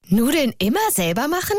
Nudeln immer selber machen?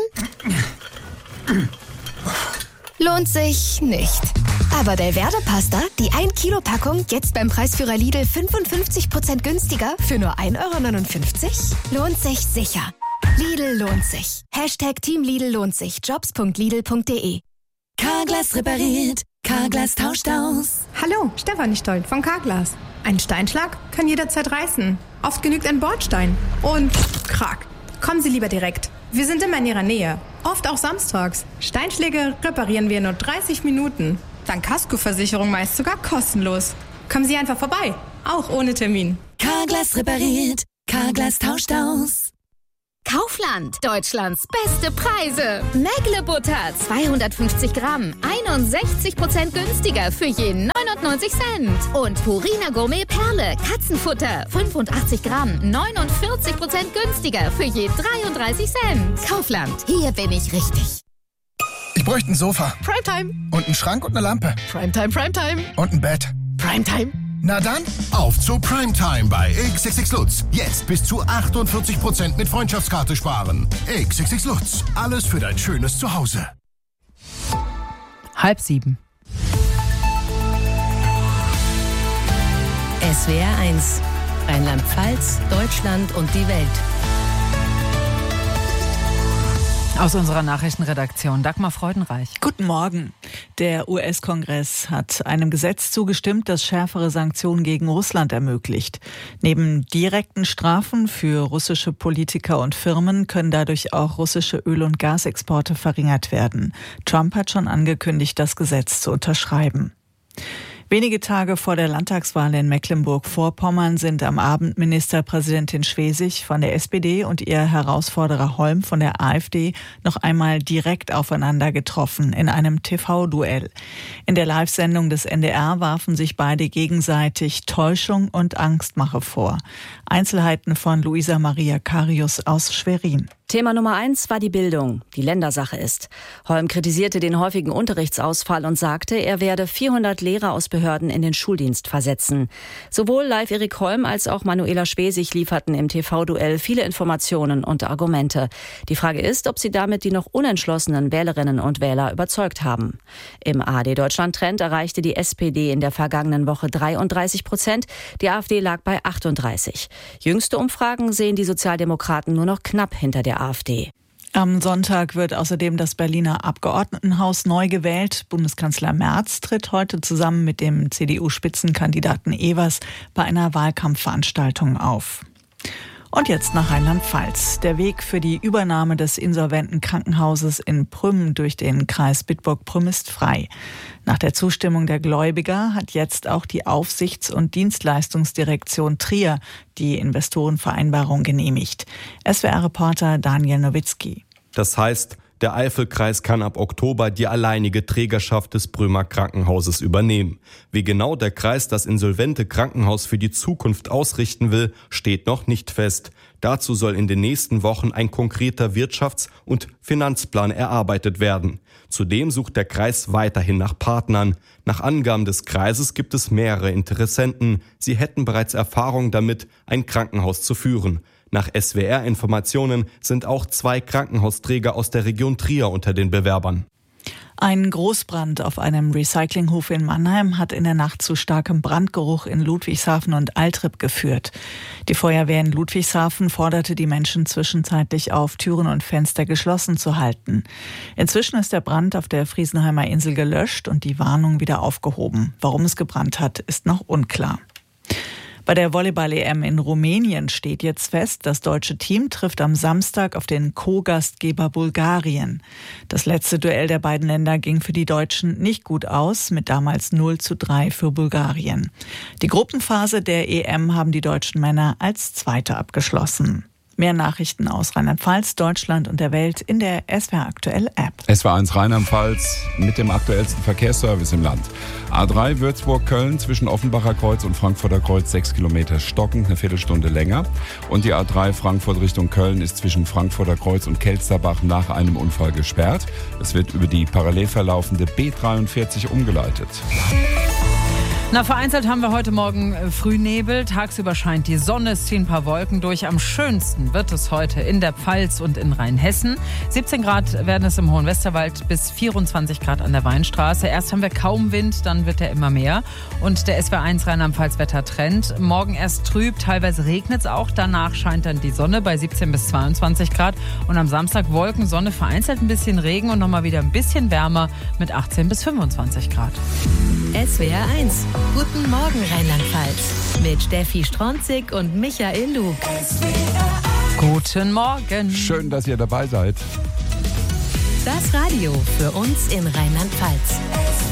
Lohnt sich nicht. Aber Belverde-Pasta, die 1 Kilo Packung, jetzt beim Preisführer Lidl 55% günstiger für nur 1,59 €? Lohnt sich sicher. Lidl lohnt sich. #Team Lidl lohnt sich. Jobs.lidl.de. Carglass repariert. Carglass tauscht aus. Hallo, Stefanie Stoll von Carglass. Ein Steinschlag kann jederzeit reißen. Oft genügt ein Bordstein. Und krack. Kommen Sie lieber direkt. Wir sind immer in Ihrer Nähe. Oft auch samstags. Steinschläge reparieren wir in nur 30 Minuten. Dank Kaskoversicherung meist sogar kostenlos. Kommen Sie einfach vorbei. Auch ohne Termin. Carglass repariert. Carglass tauscht aus. Kaufland, Deutschlands beste Preise. Mägle-Butter, 250 Gramm, 61% günstiger für je 99 Cent. Und Purina Gourmet Perle, Katzenfutter, 85 Gramm, 49% günstiger für je 33 Cent. Kaufland, hier bin ich richtig. Ich bräuchte ein Sofa. Primetime. Und einen Schrank und eine Lampe. Primetime, Primetime. Und ein Bett. Primetime. Na dann, auf zu Primetime bei XXX Lutz. Jetzt bis zu 48% mit Freundschaftskarte sparen. XXX Lutz. Alles für dein schönes Zuhause. 6:30. SWR 1. Rheinland-Pfalz, Deutschland und die Welt. Aus unserer Nachrichtenredaktion, Dagmar Freudenreich. Guten Morgen. Der US-Kongress hat einem Gesetz zugestimmt, das schärfere Sanktionen gegen Russland ermöglicht. Neben direkten Strafen für russische Politiker und Firmen können dadurch auch russische Öl- und Gasexporte verringert werden. Trump hat schon angekündigt, das Gesetz zu unterschreiben. Wenige Tage vor der Landtagswahl in Mecklenburg-Vorpommern sind am Abend Ministerpräsidentin Schwesig von der SPD und ihr Herausforderer Holm von der AfD noch einmal direkt aufeinander getroffen in einem TV-Duell. In der Live-Sendung des NDR warfen sich beide gegenseitig Täuschung und Angstmache vor. Einzelheiten von Luisa Maria Karius aus Schwerin. Thema Nummer 1 war die Bildung, die Ländersache ist. Holm kritisierte den häufigen Unterrichtsausfall und sagte, er werde 400 Lehrer aus Behörden in den Schuldienst versetzen. Sowohl Live-Erik Holm als auch Manuela Schwesig lieferten im TV-Duell viele Informationen und Argumente. Die Frage ist, ob sie damit die noch unentschlossenen Wählerinnen und Wähler überzeugt haben. Im ARD-Deutschland-Trend erreichte die SPD in der vergangenen Woche 33%, die AfD lag bei 38%. Jüngste Umfragen sehen die Sozialdemokraten nur noch knapp hinter der AfD. Am Sonntag wird außerdem das Berliner Abgeordnetenhaus neu gewählt. Bundeskanzler Merz tritt heute zusammen mit dem CDU-Spitzenkandidaten Evers bei einer Wahlkampfveranstaltung auf. Und jetzt nach Rheinland-Pfalz. Der Weg für die Übernahme des insolventen Krankenhauses in Prüm durch den Kreis Bitburg-Prüm ist frei. Nach der Zustimmung der Gläubiger hat jetzt auch die Aufsichts- und Dienstleistungsdirektion Trier die Investorenvereinbarung genehmigt. SWR-Reporter Daniel Nowitzki. Das heißt, der Eifelkreis kann ab Oktober die alleinige Trägerschaft des Prümer Krankenhauses übernehmen. Wie genau der Kreis das insolvente Krankenhaus für die Zukunft ausrichten will, steht noch nicht fest. Dazu soll in den nächsten Wochen ein konkreter Wirtschafts- und Finanzplan erarbeitet werden. Zudem sucht der Kreis weiterhin nach Partnern. Nach Angaben des Kreises gibt es mehrere Interessenten. Sie hätten bereits Erfahrung damit, ein Krankenhaus zu führen. Nach SWR-Informationen sind auch 2 Krankenhausträger aus der Region Trier unter den Bewerbern. Ein Großbrand auf einem Recyclinghof in Mannheim hat in der Nacht zu starkem Brandgeruch in Ludwigshafen und Altrip geführt. Die Feuerwehr in Ludwigshafen forderte die Menschen zwischenzeitlich auf, Türen und Fenster geschlossen zu halten. Inzwischen ist der Brand auf der Friesenheimer Insel gelöscht und die Warnung wieder aufgehoben. Warum es gebrannt hat, ist noch unklar. Bei der Volleyball-EM in Rumänien steht jetzt fest, das deutsche Team trifft am Samstag auf den Co-Gastgeber Bulgarien. Das letzte Duell der beiden Länder ging für die Deutschen nicht gut aus, mit damals 0:3 für Bulgarien. Die Gruppenphase der EM haben die deutschen Männer als Zweite abgeschlossen. Mehr Nachrichten aus Rheinland-Pfalz, Deutschland und der Welt in der SWR Aktuell App. SWR 1 Rheinland-Pfalz mit dem aktuellsten Verkehrsservice im Land. A3 Würzburg-Köln zwischen Offenbacher Kreuz und Frankfurter Kreuz 6 Kilometer stockend, eine Viertelstunde länger. Und die A3 Frankfurt Richtung Köln ist zwischen Frankfurter Kreuz und Kelsterbach nach einem Unfall gesperrt. Es wird über die parallel verlaufende B43 umgeleitet. Vereinzelt haben wir heute Morgen Frühnebel. Tagsüber scheint die Sonne, es ziehen ein paar Wolken durch. Am schönsten wird es heute in der Pfalz und in Rheinhessen. 17 Grad werden es im Hohen Westerwald bis 24 Grad an der Weinstraße. Erst haben wir kaum Wind, dann wird er immer mehr. Und der SWR1 Rheinland-Pfalz-Wettertrend. Morgen erst trüb, teilweise regnet es auch. Danach scheint dann die Sonne bei 17 bis 22 Grad. Und am Samstag Wolken, Sonne, vereinzelt ein bisschen Regen und nochmal wieder ein bisschen wärmer mit 18 bis 25 Grad. SWR1. Guten Morgen Rheinland-Pfalz. Mit Steffi Stronzig und Michael Lug. Guten Morgen. Schön, dass ihr dabei seid. Das Radio für uns in Rheinland-Pfalz.